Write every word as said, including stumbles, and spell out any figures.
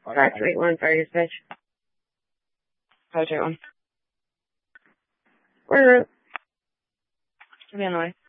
That's sweet one, Fergus, bitch. Go to one. Where? Give me another.